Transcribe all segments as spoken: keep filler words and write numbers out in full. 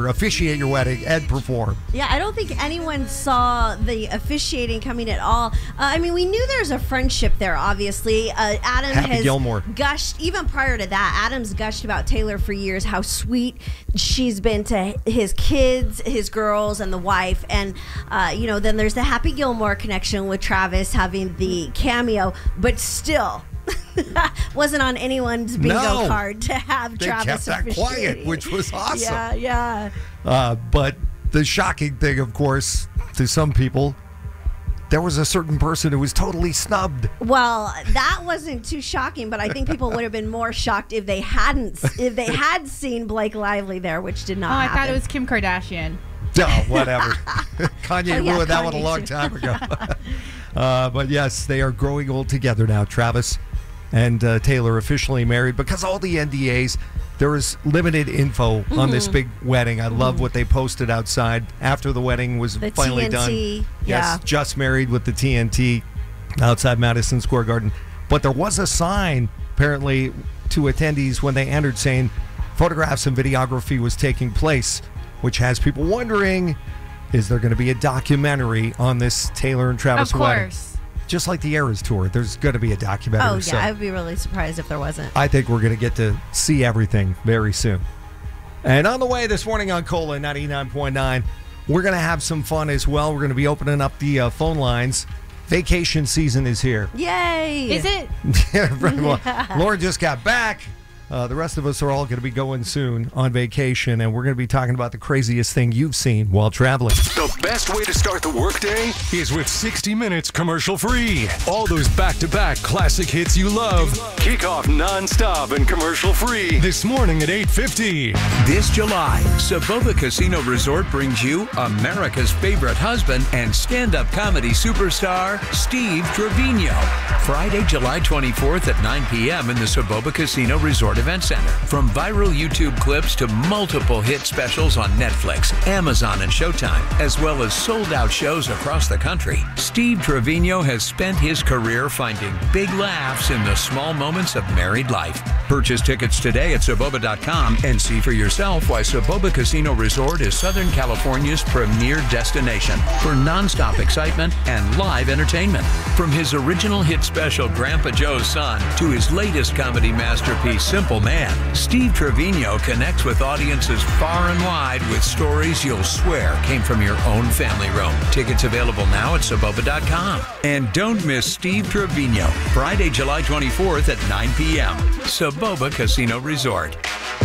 or officiate your wedding and perform. Yeah, I don't think anyone saw the officiating coming at all. Uh, I mean, we knew there's a friendship there, obviously. Uh, Adam Happy has Gilmore. gushed, even prior to that, Adam's gushed about Taylor for years, how sweet she's been to his kids, his girls, and the wife. And, uh, you know, then there's the Happy Gilmore connection with Travis having the cameo, but still... wasn't on anyone's bingo No. card to have They Travis kept that quiet, officiating. which was awesome. Yeah, yeah. Uh, but the shocking thing, of course, to some people, there was a certain person who was totally snubbed. Well, that wasn't too shocking, but I think people would have been more shocked if they hadn't, if they had seen Blake Lively there, which did not Oh, I happen. thought it was Kim Kardashian. Oh, whatever. Kanye Oh, yeah, ruined that Kanye one a long too. time ago. uh, but yes, they are growing old together now, Travis and uh, Taylor officially married. Because all the N D As, there was limited info Mm-hmm. on this big wedding. I love what they posted outside after the wedding was The finally T N T, done. yeah. Yes, just married with the T N T outside Madison Square Garden. But there was a sign, apparently, to attendees when they entered saying photographs and videography was taking place, which has people wondering, is there going to be a documentary on this Taylor and Travis Of wedding? course. Just like the Eras Tour, there's going to be a documentary. Oh, yeah, so I would be really surprised if there wasn't. I think we're going to get to see everything very soon. And on the way this morning on Cola ninety-nine point nine, we're going to have some fun as well. We're going to be opening up the uh, phone lines. Vacation season is here. Yay! Is it? Yeah, right. Well, Lauren just got back. Uh, the rest of us are all going to be going soon on vacation, and we're going to be talking about the craziest thing you've seen while traveling. The best way to start the workday is with sixty minutes commercial free. All those back-to-back classic hits you love. Kick off non-stop and commercial free this morning at eight fifty. This July, Saboba Casino Resort brings you America's favorite husband and stand-up comedy superstar, Steve Trevino. Friday, July twenty-fourth at nine p.m. in the Saboba Casino Resort Event Center. From viral YouTube clips to multiple hit specials on Netflix, Amazon, and Showtime, as well as sold-out shows across the country, Steve Trevino has spent his career finding big laughs in the small moments of married life. Purchase tickets today at Saboba dot com and see for yourself why Saboba Casino Resort is Southern California's premier destination for nonstop excitement and live entertainment. From his original hit special Grandpa Joe's Son to his latest comedy masterpiece Simple Man, Steve Trevino connects with audiences far and wide with stories you'll swear came from your own family room. Tickets available now at Saboba dot com. And don't miss Steve Trevino, Friday, July twenty-fourth at nine p.m. Saboba Casino Resort.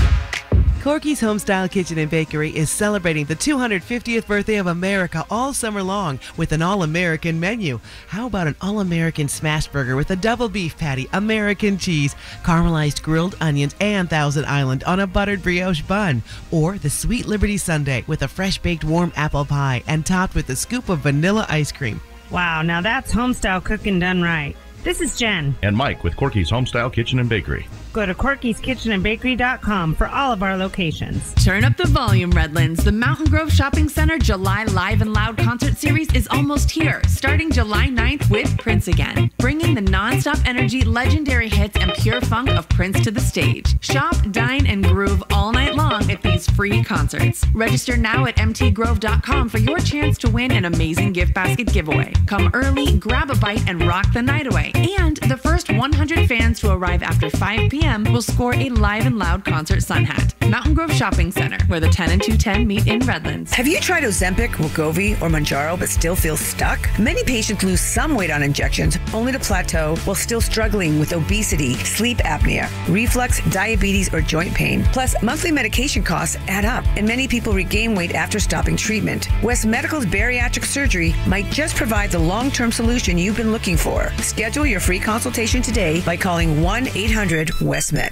Corky's Homestyle Kitchen and Bakery is celebrating the two hundred fiftieth birthday of America all summer long with an all-American menu. How about an all-American smash burger with a double beef patty, American cheese, caramelized grilled onions, and Thousand Island on a buttered brioche bun? Or the Sweet Liberty Sundae with a fresh-baked warm apple pie and topped with a scoop of vanilla ice cream. Wow, now that's homestyle cooking done right. This is Jen. And Mike with Corky's Homestyle Kitchen and Bakery. Go to corkys kitchen and bakery dot com for all of our locations. Turn up the volume, Redlands. The Mountain Grove Shopping Center July Live and Loud concert series is almost here, starting July ninth with Prince again, bringing the nonstop energy, legendary hits, and pure funk of Prince to the stage. Shop, dine, and groove all night long at these free concerts. Register now at m t grove dot com for your chance to win an amazing gift basket giveaway. Come early, grab a bite, and rock the night away. And the first one hundred fans to arrive after five p.m. will score a Live and Loud concert sun hat. Mountain Grove Shopping Center, where the ten and two ten meet in Redlands. Have you tried Ozempic, Wegovy, or Mounjaro but still feel stuck? Many patients lose some weight on injections only to plateau while still struggling with obesity, sleep apnea, reflux, diabetes, or joint pain. Plus, monthly medication costs add up, and many people regain weight after stopping treatment. West Medical's bariatric surgery might just provide the long-term solution you've been looking for. Schedule your free consultation today by calling one eight hundred West Med.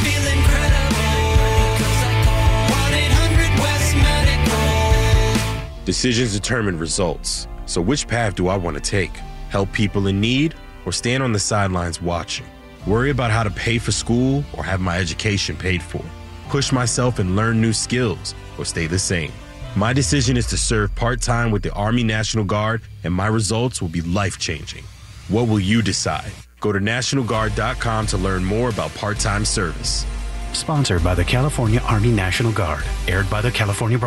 Decisions determine results. So which path do I want to take? Help people in need or stand on the sidelines watching? Worry about how to pay for school or have my education paid for? Push myself and learn new skills or stay the same? My decision is to serve part-time with the Army National Guard, and my results will be life-changing. What will you decide? Go to national guard dot com to learn more about part-time service. Sponsored by the California Army National Guard. Aired by the California